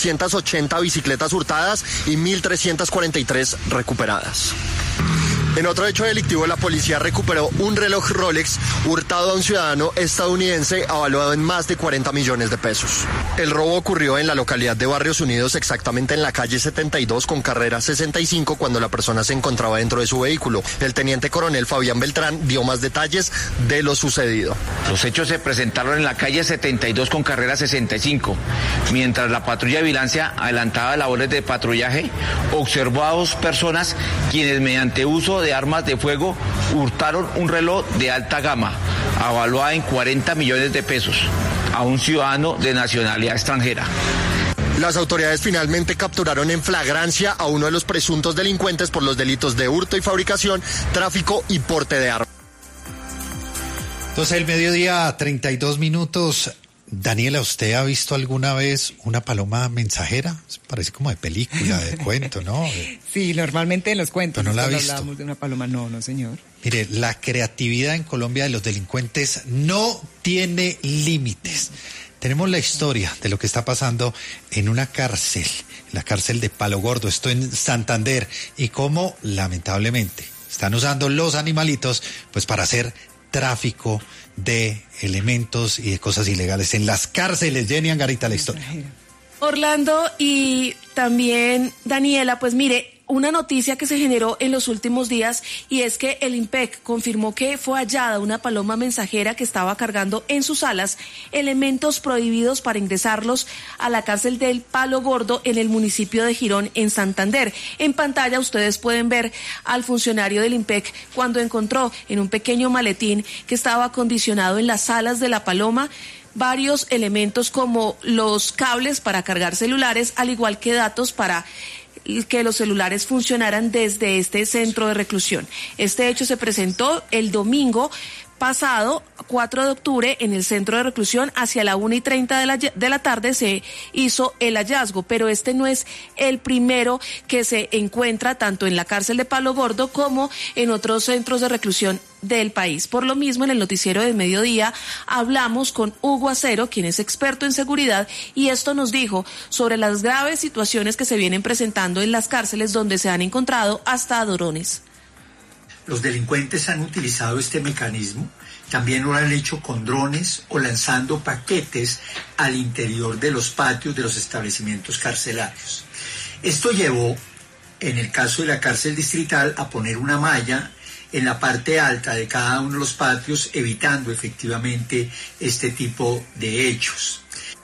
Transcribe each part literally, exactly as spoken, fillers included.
novecientas ochenta bicicletas hurtadas y mil trescientas cuarenta y tres recuperadas. En otro hecho delictivo, la policía recuperó un reloj Rolex hurtado a un ciudadano estadounidense evaluado en más de cuarenta millones de pesos. El robo ocurrió en la localidad de Barrios Unidos, exactamente en la calle setenta y dos con carrera sesenta y cinco, cuando la persona se encontraba dentro de su vehículo. El teniente coronel Fabián Beltrán dio más detalles de lo sucedido. Los hechos se presentaron en la calle setenta y dos con carrera sesenta y cinco. Mientras la patrulla de vigilancia adelantaba labores de patrullaje, observó a dos personas quienes mediante uso de armas de fuego hurtaron un reloj de alta gama, avaluado en cuarenta millones de pesos, a un ciudadano de nacionalidad extranjera. Las autoridades finalmente capturaron en flagrancia a uno de los presuntos delincuentes por los delitos de hurto y fabricación, tráfico y porte de armas. Entonces, el mediodía, treinta y dos minutos. Daniela, ¿usted ha visto alguna vez una paloma mensajera? Parece como de película, de cuento, ¿no? Sí, normalmente en los cuentos. ¿No la ha visto? Hablamos de una paloma, no, no, señor. Mire, la creatividad en Colombia de los delincuentes no tiene límites. Tenemos la historia de lo que está pasando en una cárcel, la cárcel de Palo Gordo, esto en Santander, y cómo, lamentablemente, están usando los animalitos pues para hacer tráfico de elementos y de cosas ilegales en las cárceles. Jenny Angarita, la historia. Orlando y también Daniela, pues mire, una noticia que se generó en los últimos días, y es que el IMPEC confirmó que fue hallada una paloma mensajera que estaba cargando en sus alas elementos prohibidos para ingresarlos a la cárcel del Palo Gordo en el municipio de Girón, en Santander. En pantalla ustedes pueden ver al funcionario del IMPEC cuando encontró en un pequeño maletín que estaba acondicionado en las alas de la paloma varios elementos como los cables para cargar celulares, al igual que datos para que los celulares funcionaran desde este centro de reclusión. Este hecho se presentó el domingo pasado, cuatro de octubre, en el centro de reclusión. Hacia la una y treinta de la, de la tarde se hizo el hallazgo, pero este no es el primero que se encuentra tanto en la cárcel de Palo Gordo como en otros centros de reclusión del país. Por lo mismo, en el noticiero de mediodía hablamos con Hugo Acero, quien es experto en seguridad, y esto nos dijo sobre las graves situaciones que se vienen presentando en las cárceles donde se han encontrado hasta drones. Los delincuentes han utilizado este mecanismo, también lo han hecho con drones o lanzando paquetes al interior de los patios de los establecimientos carcelarios. Esto llevó, en el caso de la cárcel distrital, a poner una malla en la parte alta de cada uno de los patios, evitando efectivamente este tipo de hechos.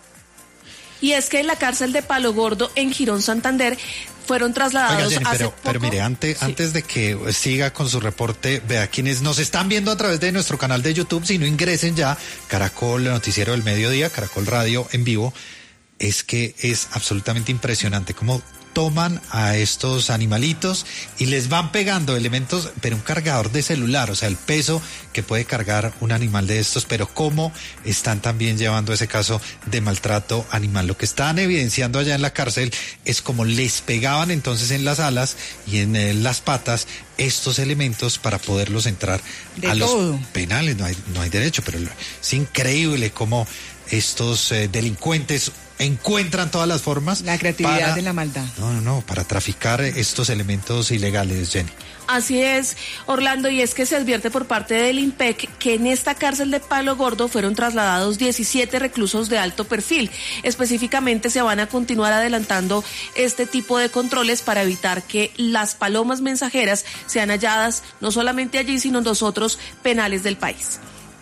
Y es que en la cárcel de Palo Gordo, en Girón, Santander, fueron trasladados. Oiga, Jenny, hace pero, poco. pero mire, antes, sí. antes de que siga con su reporte, vea, quienes nos están viendo a través de nuestro canal de YouTube, si no ingresen ya, Caracol Noticiero del Mediodía, Caracol Radio en vivo, es que es absolutamente impresionante cómo toman a estos animalitos y les van pegando elementos, pero un cargador de celular, o sea, el peso que puede cargar un animal de estos, pero cómo están también llevando ese caso de maltrato animal. Lo que están evidenciando allá en la cárcel es cómo les pegaban entonces en las alas y en eh, las patas estos elementos para poderlos entrar de a todo. Los penales. No hay, no hay derecho, pero es increíble cómo estos eh, delincuentes encuentran todas las formas. La creatividad para, de la maldad. No, no, no, para traficar estos elementos ilegales, Jenny. Así es, Orlando, y es que se advierte por parte del IMPEC que en esta cárcel de Palo Gordo fueron trasladados diecisiete reclusos de alto perfil. Específicamente se van a continuar adelantando este tipo de controles para evitar que las palomas mensajeras sean halladas no solamente allí, sino en los otros penales del país.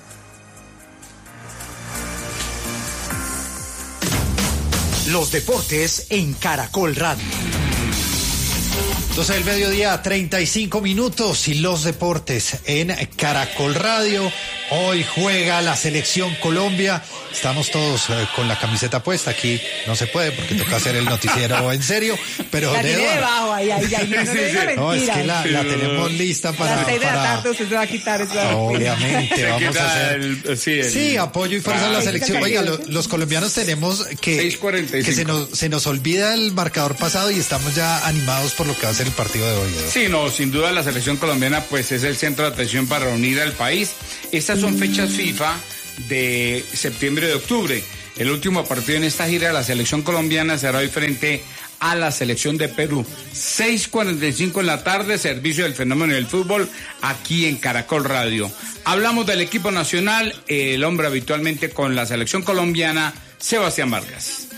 Los deportes en Caracol Radio. Entonces el mediodía, treinta y cinco minutos, y los deportes en Caracol Radio. Hoy juega la selección Colombia. Estamos todos eh, con la camiseta puesta. Aquí no se puede porque toca hacer el noticiero en serio. Pero la de tiene debajo, ahí, ahí, ahí. No, sí, no, sí. no, es que la, la tenemos lista para... A las seis de la para... tarde usted se va a quitar esa... Obviamente, vamos a hacer... El, sí, el... sí, apoyo y fuerza ah, a la selección. Oiga, lo, los colombianos tenemos que... que se nos, se nos olvida el marcador pasado y estamos ya animados por lo que va a ser el partido de hoy, ¿no? Sí, no, sin duda la selección colombiana pues es el centro de atención para unir al país. Estas son fechas FIFA de septiembre y de octubre. El último partido en esta gira de la selección colombiana será hoy frente a la selección de Perú. seis cuarenta y cinco en la tarde, servicio del fenómeno del fútbol, aquí en Caracol Radio. Hablamos del equipo nacional, el hombre habitualmente con la selección colombiana, Sebastián Vargas.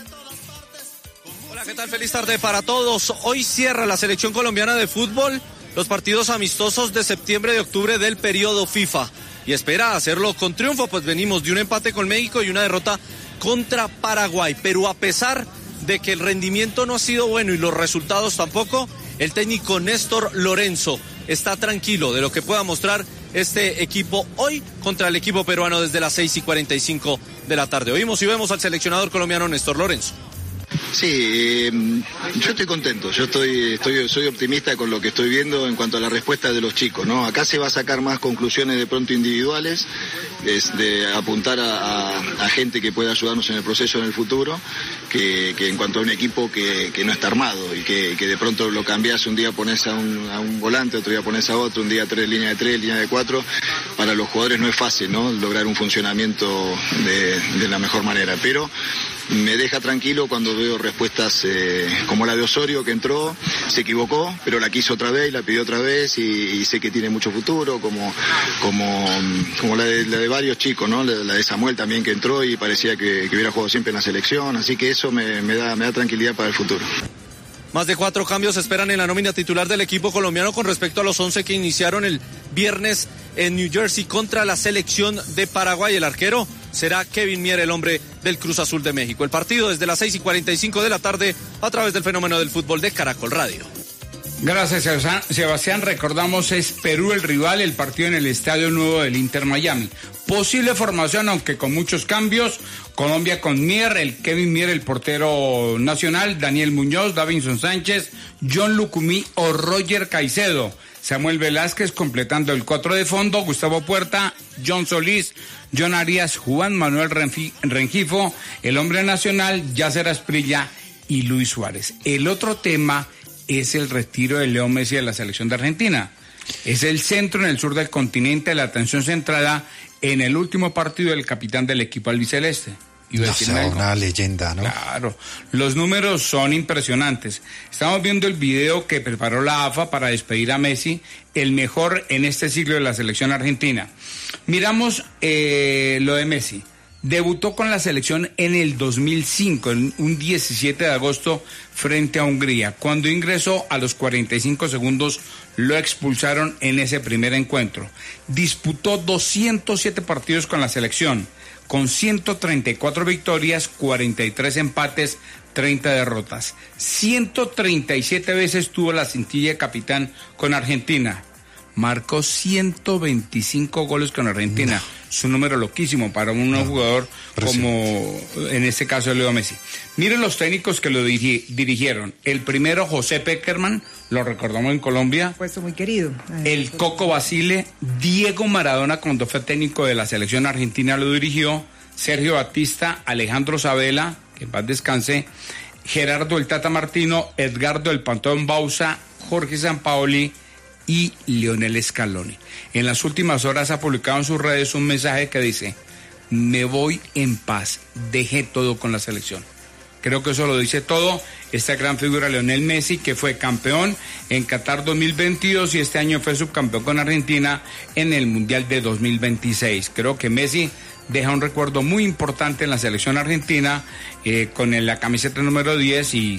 Hola, ¿qué tal? Feliz tarde para todos. Hoy cierra la selección colombiana de fútbol los partidos amistosos de septiembre y octubre del periodo FIFA. Y espera hacerlo con triunfo, pues venimos de un empate con México y una derrota contra Paraguay. Pero a pesar de que el rendimiento no ha sido bueno y los resultados tampoco, el técnico Néstor Lorenzo está tranquilo de lo que pueda mostrar este equipo hoy contra el equipo peruano desde las seis y cuarenta y cinco de la tarde. Oímos y vemos al seleccionador colombiano Néstor Lorenzo. Sí, eh, yo estoy contento, yo estoy, estoy, soy optimista con lo que estoy viendo en cuanto a la respuesta de los chicos, ¿no? Acá se va a sacar más conclusiones de pronto individuales, es de apuntar a, a, a gente que pueda ayudarnos en el proceso en el futuro, que, que en cuanto a un equipo que, que no está armado y que, que de pronto lo cambiás, un día pones a un, a un volante, otro día pones a otro, un día tres, línea de tres, línea de cuatro, para los jugadores no es fácil, ¿no? Lograr un funcionamiento de, de la mejor manera, pero me deja tranquilo cuando veo respuestas eh, como la de Osorio, que entró, se equivocó, pero la quiso otra vez y la pidió otra vez y, y sé que tiene mucho futuro, como como como la de, la de varios chicos, ¿no? La, la de Samuel también, que entró y parecía que, que hubiera jugado siempre en la selección, así que eso me, me da me da tranquilidad para el futuro. Más de cuatro cambios se esperan en la nómina titular del equipo colombiano con respecto a los once que iniciaron el viernes en New Jersey contra la selección de Paraguay. El arquero será Kevin Mier, el hombre del Cruz Azul de México. El partido desde las seis y cuarenta y cinco de la tarde a través del fenómeno del fútbol de Caracol Radio. Gracias, Sebastián. Recordamos, es Perú el rival, el partido en el Estadio Nuevo del Inter Miami. Posible formación, aunque con muchos cambios. Colombia con Mier, el Kevin Mier, el portero nacional, Daniel Muñoz, Davinson Sánchez, John Lucumí o Roger Caicedo. Samuel Velázquez completando el cuatro de fondo, Gustavo Puerta, John Solís, John Arias, Juan Manuel Rengifo, el hombre nacional, Yasser Asprilla y Luis Suárez. El otro tema es el retiro de Leo Messi de la selección de Argentina. Es el centro en el sur del continente, la atención centrada en el último partido del capitán del equipo albiceleste. No sé, una leyenda, ¿no? Claro, los números son impresionantes. Estamos viendo el video que preparó la A F A para despedir a Messi, el mejor en este siglo de la selección argentina. Miramos eh, lo de Messi. Debutó con la selección en el dos mil cinco, en un diecisiete de agosto, frente a Hungría. Cuando ingresó, a los cuarenta y cinco segundos lo expulsaron en ese primer encuentro. Disputó doscientos siete partidos con la selección, con ciento treinta y cuatro victorias, cuarenta y tres empates, treinta derrotas. ciento treinta y siete veces tuvo la cintilla de capitán con Argentina. Marcó ciento veinticinco goles con Argentina. No. Es un número loquísimo para un no, jugador como, en este caso, Leo Messi. Miren los técnicos que lo diri- dirigieron. El primero, José Peckerman, lo recordamos en Colombia. Puesto muy querido. Ay, el Coco Basile, Diego Maradona, cuando fue técnico de la selección argentina, lo dirigió. Sergio Batista, Alejandro Sabela, que en paz descanse, Gerardo el Tata Martino, Edgardo el Pantón Bauza, Jorge Sampaoli y Lionel Scaloni. En las últimas horas ha publicado en sus redes un mensaje que dice: me voy en paz, dejé todo con la selección. Creo que eso lo dice todo. Esta gran figura, Lionel Messi, que fue campeón en Qatar dos mil veintidós y este año fue subcampeón con Argentina en el Mundial de dos mil veintiséis. Creo que Messi deja un recuerdo muy importante en la selección argentina, eh, con la camiseta número diez y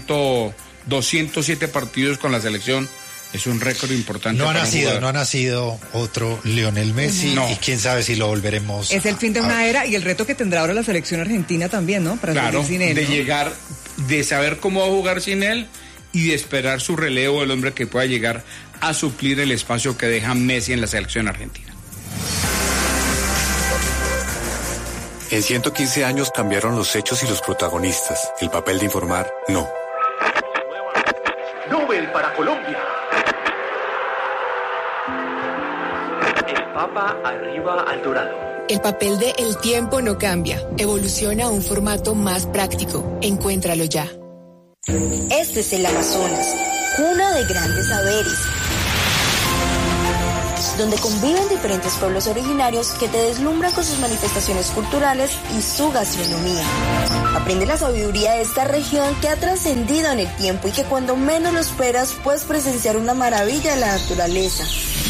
doscientos siete partidos con la selección. Es un récord importante. No ha nacido, no ha nacido otro Lionel Messi, no. Y quién sabe si lo volveremos. Es el fin de una era y el reto que tendrá ahora la selección argentina también, ¿no? Para claro, sin él, de ¿no? llegar, de saber cómo va a jugar sin él y de esperar su relevo, el hombre que pueda llegar a suplir el espacio que deja Messi en la selección argentina. En ciento quince años cambiaron los hechos y los protagonistas. El papel de informar, no. Nobel para Colombia. Papa arriba al dorado. El papel de El tiempo no cambia. Evoluciona a un formato más práctico. Encuéntralo ya. Este es el Amazonas, cuna de grandes saberes. donde conviven diferentes pueblos originarios que te deslumbran con sus manifestaciones culturales y su gastronomía. Aprende la sabiduría de esta región que ha trascendido en el tiempo y que cuando menos lo esperas puedes presenciar una maravilla de la naturaleza.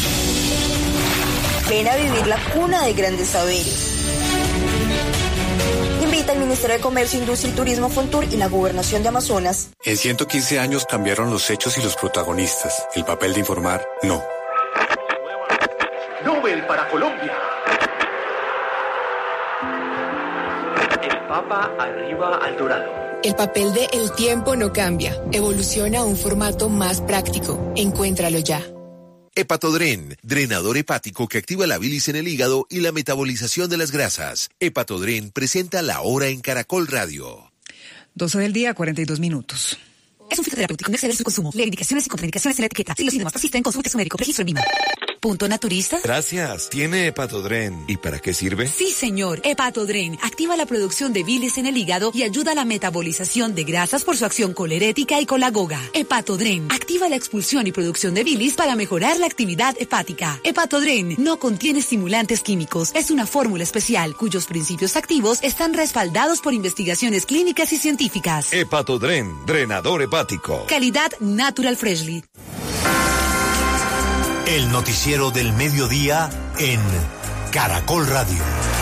Ven a vivir la cuna de grandes saberes. Invita al Ministerio de Comercio, Industria y Turismo, Fontur y la Gobernación de Amazonas. En ciento quince años cambiaron los hechos y los protagonistas. El papel de informar, no. Nobel para Colombia. El Papa arriba al dorado. El papel de El tiempo no cambia. Evoluciona a un formato más práctico. Encuéntralo ya. Hepatodren, drenador hepático que activa la bilis en el hígado y la metabolización de las grasas. Hepatodren presenta La Hora en Caracol Radio. doce del día, cuarenta y dos minutos. Es un fitoterapéutico, no exceder su consumo. Lee indicaciones y contraindicaciones en la etiqueta. Si los síntomas persisten, consulte a su médico. Registro en Vima. ¿Punto naturista? Gracias. ¿Tiene Hepatodren? ¿Y para qué sirve? Sí, señor. Hepatodren activa la producción de bilis en el hígado y ayuda a la metabolización de grasas por su acción colerética y colagoga. Hepatodren activa la expulsión y producción de bilis para mejorar la actividad hepática. Hepatodren no contiene estimulantes químicos. Es una fórmula especial cuyos principios activos están respaldados por investigaciones clínicas y científicas. Hepatodren, drenador hepático. Calidad Natural Freshly. El noticiero del mediodía en Caracol Radio.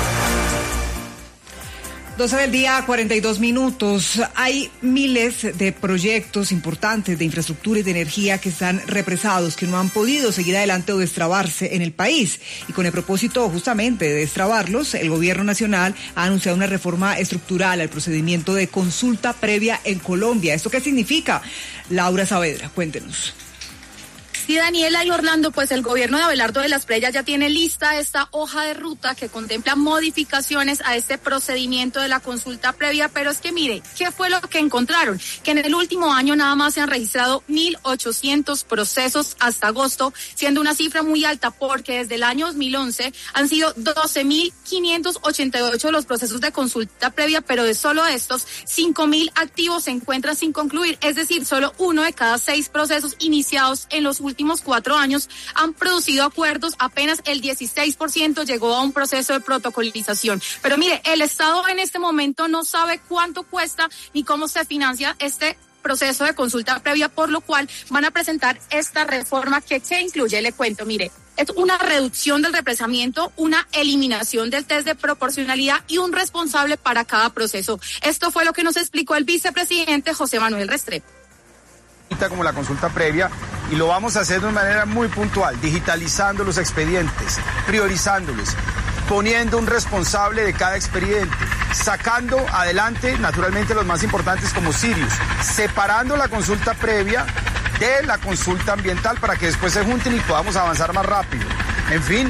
doce del día, cuarenta y dos minutos. Hay miles de proyectos importantes de infraestructura y de energía que están represados, que no han podido seguir adelante o destrabarse en el país. Y con el propósito justamente de destrabarlos, el gobierno nacional ha anunciado una reforma estructural al procedimiento de consulta previa en Colombia. ¿Esto qué significa? Laura Saavedra, cuéntenos. Sí, Daniela y Orlando, pues el gobierno de Abelardo de las Preyas ya tiene lista esta hoja de ruta que contempla modificaciones a este procedimiento de la consulta previa, pero es que mire, ¿qué fue lo que encontraron? Que en el último año nada más se han registrado mil ochocientos procesos hasta agosto, siendo una cifra muy alta porque desde el año dos mil once han sido doce mil quinientos ochenta y ocho los procesos de consulta previa, pero de solo estos, cinco mil activos se encuentran sin concluir, es decir, solo uno de cada seis procesos iniciados en los últimos últimos cuatro años han producido acuerdos, apenas el dieciséis por ciento llegó a un proceso de protocolización. Pero mire, el Estado en este momento no sabe cuánto cuesta ni cómo se financia este proceso de consulta previa, por lo cual van a presentar esta reforma que se incluye, le cuento, mire, es una reducción del represamiento, una eliminación del test de proporcionalidad y un responsable para cada proceso. Esto fue lo que nos explicó el vicepresidente José Manuel Restrepo. Como la consulta previa, y lo vamos a hacer de una manera muy puntual, digitalizando los expedientes, priorizándolos, poniendo un responsable de cada expediente, sacando adelante naturalmente los más importantes como Sirius, separando la consulta previa de la consulta ambiental para que después se junten y podamos avanzar más rápido. En fin.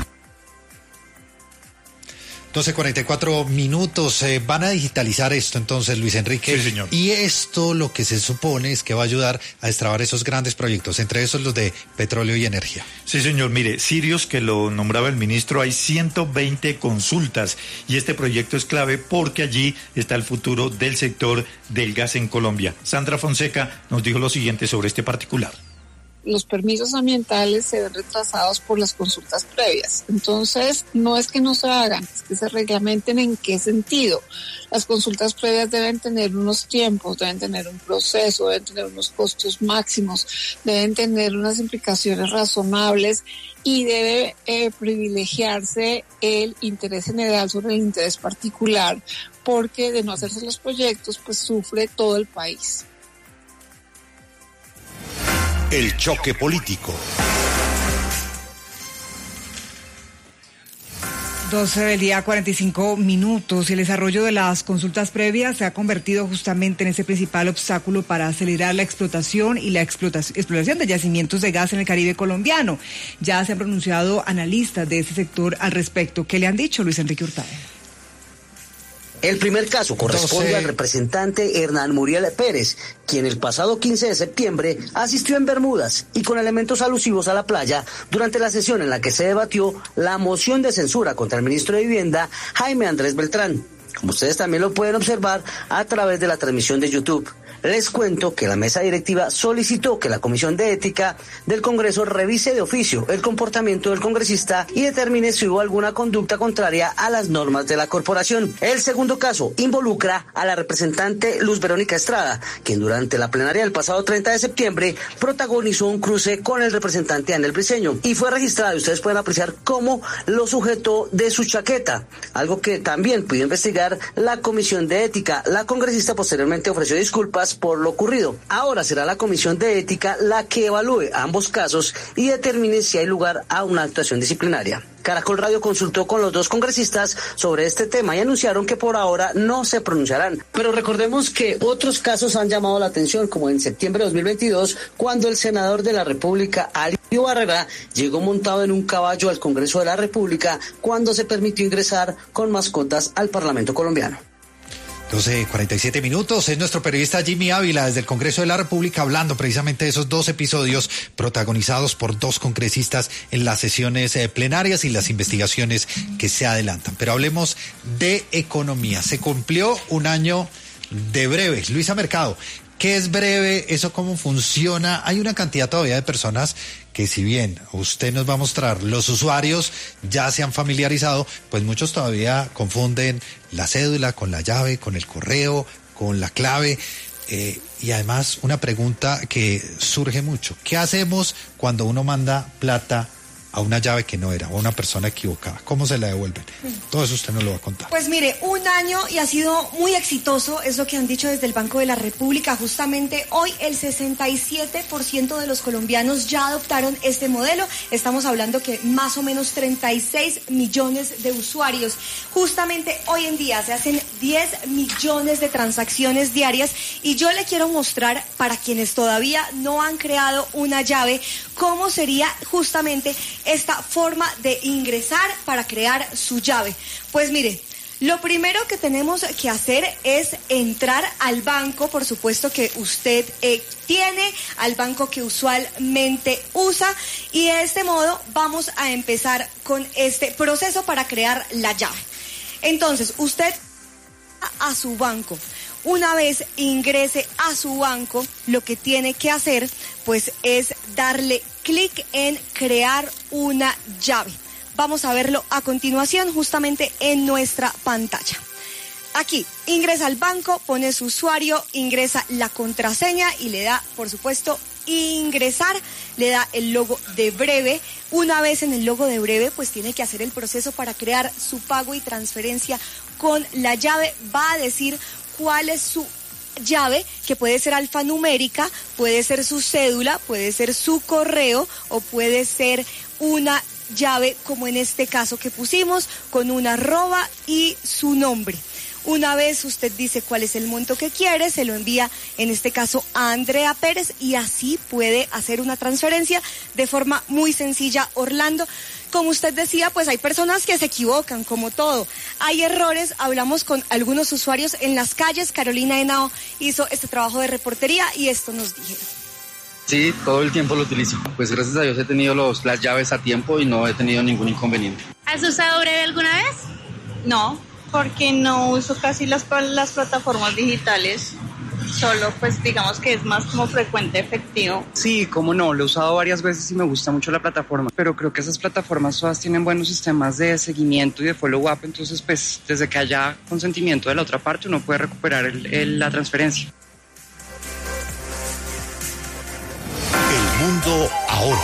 doce cuarenta y cuatro minutos. Eh, van a digitalizar esto entonces, Luis Enrique. Sí, señor. Y esto lo que se supone es que va a ayudar a destrabar esos grandes proyectos, entre esos los de petróleo y energía. Sí, señor. Mire, Sirius, que lo nombraba el ministro, hay ciento veinte consultas y este proyecto es clave porque allí está el futuro del sector del gas en Colombia. Sandra Fonseca nos dijo lo siguiente sobre este particular. Los permisos ambientales se ven retrasados por las consultas previas. Entonces, no es que no se hagan, es que se reglamenten en qué sentido. Las consultas previas deben tener unos tiempos, deben tener un proceso, deben tener unos costos máximos, deben tener unas implicaciones razonables y debe eh, privilegiarse el interés general sobre el interés particular, porque de no hacerse los proyectos, pues sufre todo el país. El choque político. doce del día, cuarenta y cinco minutos. El desarrollo de las consultas previas se ha convertido justamente en ese principal obstáculo para acelerar la explotación y la explotación, exploración de yacimientos de gas en el Caribe colombiano. Ya se han pronunciado analistas de ese sector al respecto. ¿Qué le han dicho, Luis Enrique Hurtado? El primer caso corresponde doce al representante Hernán Muriel Pérez, quien el pasado quince de septiembre asistió en Bermudas y con elementos alusivos a la playa durante la sesión en la que se debatió la moción de censura contra el ministro de Vivienda, Jaime Andrés Beltrán. Como ustedes también lo pueden observar a través de la transmisión de YouTube. Les cuento que la mesa directiva solicitó que la Comisión de Ética del Congreso revise de oficio el comportamiento del congresista y determine si hubo alguna conducta contraria a las normas de la corporación. El segundo caso involucra a la representante Luz Verónica Estrada, quien durante la plenaria del pasado treinta de septiembre protagonizó un cruce con el representante Daniel Briceño y fue registrado, y ustedes pueden apreciar cómo lo sujetó de su chaqueta, algo que también pudo investigar la Comisión de Ética. La congresista posteriormente ofreció disculpas por lo ocurrido. Ahora será la Comisión de Ética la que evalúe ambos casos y determine si hay lugar a una actuación disciplinaria. Caracol Radio consultó con los dos congresistas sobre este tema y anunciaron que por ahora no se pronunciarán. Pero recordemos que otros casos han llamado la atención, como en septiembre de dos mil veintidós, cuando el senador de la República, Alirio Barrera, llegó montado en un caballo al Congreso de la República cuando se permitió ingresar con mascotas al Parlamento colombiano. doce cuarenta y siete minutos, es nuestro periodista Jimmy Ávila desde el Congreso de la República hablando precisamente de esos dos episodios protagonizados por dos congresistas en las sesiones eh, plenarias y las investigaciones que se adelantan. Pero hablemos de economía. Se cumplió un año de breve. Luisa Mercado, ¿qué es breve? ¿Eso cómo funciona? Hay una cantidad todavía de personas que, si bien usted nos va a mostrar, los usuarios ya se han familiarizado, pues muchos todavía confunden la cédula con la llave, con el correo, con la clave. Eh, y además una pregunta que surge mucho: ¿qué hacemos cuando uno manda plata a una llave que no era, o a una persona equivocada? ¿Cómo se la devuelven? Todo eso usted nos lo va a contar. Pues mire, un año y ha sido muy exitoso, es lo que han dicho desde el Banco de la República. Justamente hoy el sesenta y siete por ciento de los colombianos ya adoptaron este modelo. Estamos hablando que más o menos treinta y seis millones de usuarios. Justamente hoy en día se hacen diez millones de transacciones diarias, y yo le quiero mostrar, para quienes todavía no han creado una llave, cómo sería justamente esta forma de ingresar para crear su llave. Pues mire, lo primero que tenemos que hacer es entrar al banco, por supuesto que usted eh, tiene, al banco que usualmente usa, y de este modo vamos a empezar con este proceso para crear la llave. Entonces, usted va a su banco. Una vez ingrese a su banco, lo que tiene que hacer pues es darle clic en crear una llave. Vamos a verlo a continuación justamente en nuestra pantalla. Aquí ingresa al banco, pone su usuario, ingresa la contraseña y le da, por supuesto, ingresar, le da el logo de Breve. Una vez en el logo de Breve, pues tiene que hacer el proceso para crear su pago y transferencia con la llave. Va a decir cuál es su llave, que puede ser alfanumérica, puede ser su cédula, puede ser su correo, o puede ser una llave como en este caso que pusimos, con una arroba y su nombre. Una vez usted dice cuál es el monto que quiere, se lo envía en este caso a Andrea Pérez, y así puede hacer una transferencia de forma muy sencilla. Orlando, como usted decía, pues hay personas que se equivocan, como todo. Hay errores, hablamos con algunos usuarios en las calles. Carolina Henao hizo este trabajo de reportería y esto nos dijeron. Sí, todo el tiempo lo utilizo. Pues gracias a Dios he tenido los, las llaves a tiempo y no he tenido ningún inconveniente. ¿Has usado Breve alguna vez? No, porque no uso casi las, las plataformas digitales. Solo, pues digamos que es más como frecuente efectivo. Sí, cómo no, lo he usado varias veces y me gusta mucho la plataforma, pero creo que esas plataformas todas tienen buenos sistemas de seguimiento y de follow-up, entonces pues desde que haya consentimiento de la otra parte uno puede recuperar el, el, la transferencia. El mundo ahora.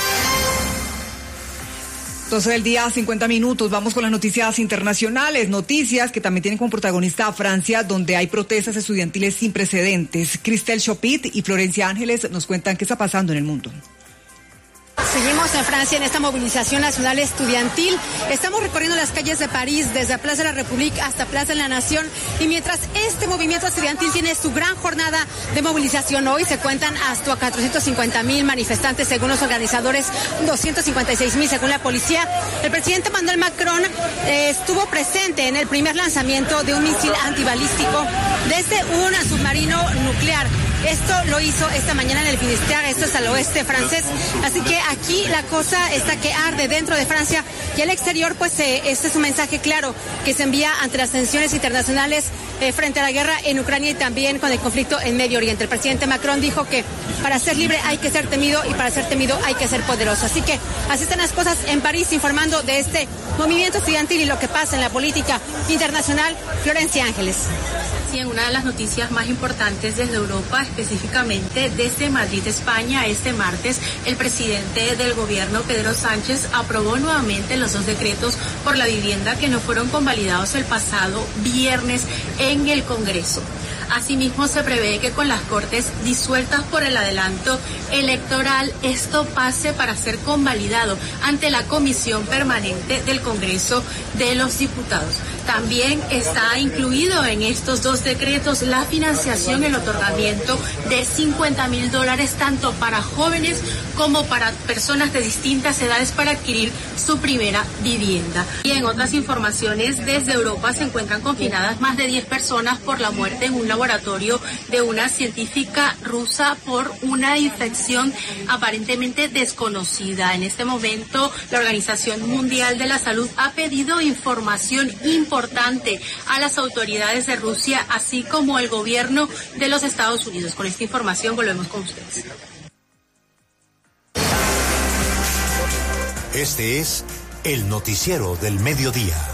doce del día, cincuenta minutos. Vamos con las noticias internacionales. Noticias que también tienen como protagonista a Francia, donde hay protestas estudiantiles sin precedentes. Cristel Chopit y Florencia Ángeles nos cuentan qué está pasando en el mundo. Seguimos en Francia en esta movilización nacional estudiantil. Estamos recorriendo las calles de París, desde Plaza de la República hasta Plaza de la Nación. Y mientras este movimiento estudiantil tiene su gran jornada de movilización hoy, se cuentan hasta cuatrocientos cincuenta mil manifestantes según los organizadores, doscientos cincuenta y seis mil según la policía. El presidente Emmanuel Macron eh, estuvo presente en el primer lanzamiento de un misil antibalístico desde un submarino nuclear. Esto lo hizo esta mañana en el Finisterre, esto es al oeste francés. Así que aquí la cosa está que arde dentro de Francia y al exterior, pues eh, este es un mensaje claro que se envía ante las tensiones internacionales eh, frente a la guerra en Ucrania y también con el conflicto en Medio Oriente. El presidente Macron dijo que para ser libre hay que ser temido y para ser temido hay que ser poderoso. Así que así están las cosas en París, informando de este movimiento estudiantil y lo que pasa en la política internacional. Florencia Ángeles. Sí, en una de las noticias más importantes desde Europa, específicamente desde Madrid, España, este martes, el presidente del gobierno, Pedro Sánchez, aprobó nuevamente los dos decretos por la vivienda que no fueron convalidados el pasado viernes en el Congreso. Asimismo, se prevé que con las Cortes disueltas por el adelanto electoral, esto pase para ser convalidado ante la Comisión Permanente del Congreso de los Diputados. También está incluido en estos dos decretos la financiación, el otorgamiento de cincuenta mil dólares tanto para jóvenes como para personas de distintas edades para adquirir su primera vivienda. Y en otras informaciones, desde Europa se encuentran confinadas más de diez personas por la muerte en un laboratorio de una científica rusa por una infección aparentemente desconocida. En este momento, la Organización Mundial de la Salud ha pedido información importante a las autoridades de Rusia, así como el gobierno de los Estados Unidos. Con esta información volvemos con ustedes. Este es el noticiero del mediodía.